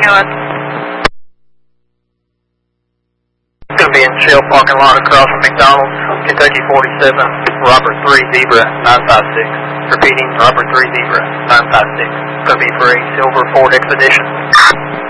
North. It's going to be in Shell parking lot across from McDonald's, Kentucky 47, Robert 3 Zebra 956. Repeating, Robert 3 Zebra 956. It's going to be for a silver Ford Expedition.